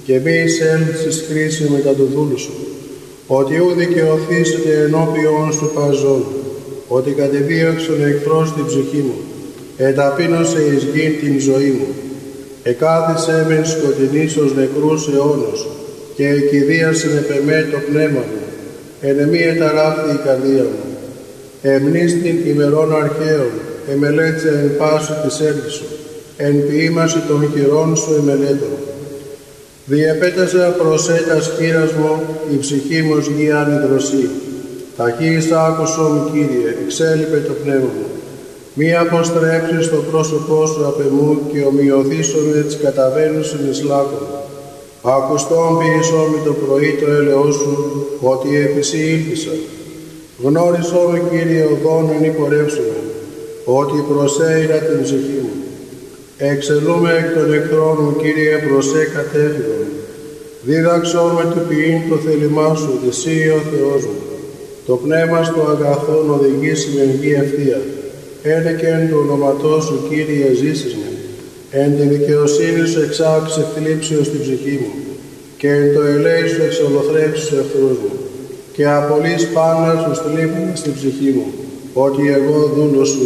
και μη εισέλθεις χρήση μετά του δούλου σου, ότι ου δικαιωθήσετε ενώπιον σου παζών, ότι κατεδίωξον εχθρός την ψυχή μου, εταπείνωσε εις γη την ζωή μου. Εκάθισε μεν σκοτεινής ως νεκρούς αιώνος, και εκηδίασεν επ' εμέ το πνεύμα μου, εν εμή εταράχθη η καρδία μου. Εμνίστην ημερών αρχαίων, εμελέτησε εν πάση της έργης σου, εν ποίημαση των χειρών σου εμελέτων. Διεπέτασε προσέτας χείρας μου, η ψυχή μου ως γη ανιδροσή. Ταχύς άκουσό μου, Κύριε, εξέλιπε το πνεύμα μου. Μη αποστρέψεις το πρόσωπό σου απ' εμού και ομοιωθήσομαι της καταβαίνουσιν εις λάκων. Ακουστόν ποιησό με το πρωί το έλεος σου, ότι επισή ήλπισα. Γνώρισό με, Κύριε, οδόν εν υπορεύσουμε, ότι προσέειρα την ψυχή μου. Εξελούμε εκ των εχθρών μου, Κύριε, προσέ κατέφυγον. Δίδαξό με του ποιήν το θέλημά σου, εσύ ο Θεός μου. Το πνεύμα στο αγαθόν οδηγήσει με γη ευθεία. Ένε και εν του ονοματός σου, Κύριε, ζήσεις με. Εν τη δικαιοσύνη σου εξάξε θλίψεως την ψυχή μου, και εν το ελέη σου εξολοθρέψεις τους εχθρούς μου, και απολύς πάντα στους θλίπτες στην ψυχή μου, ότι εγώ δούλος σου